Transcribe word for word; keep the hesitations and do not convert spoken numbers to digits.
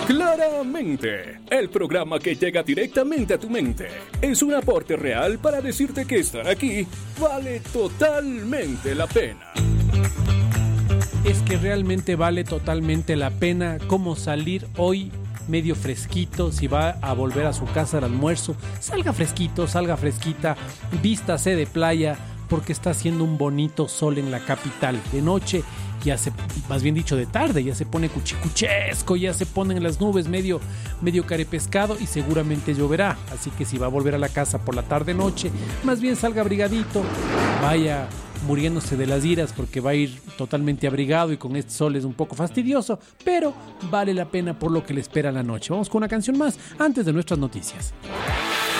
Claramente, el programa que llega directamente a tu mente es un aporte real para decirte que estar aquí vale totalmente la pena. Es que realmente vale totalmente la pena como salir hoy medio fresquito. Si va a volver a su casa al almuerzo, salga fresquito, salga fresquita, vístase de playa, porque está haciendo un bonito sol en la capital. De noche, ya se, más bien dicho de tarde, ya se pone cuchicuchesco, ya se ponen las nubes medio, medio carepescado y seguramente lloverá. Así que si va a volver a la casa por la tarde-noche, más bien salga abrigadito, vaya muriéndose de las iras porque va a ir totalmente abrigado y con este sol es un poco fastidioso, pero vale la pena por lo que le espera la noche. Vamos con una canción más antes de nuestras noticias.